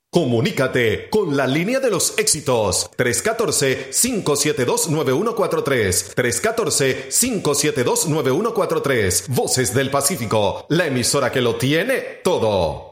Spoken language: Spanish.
Comunícate con la línea de los éxitos 314-572-9143 314-572-9143 Voces del Pacífico, la emisora que lo tiene todo.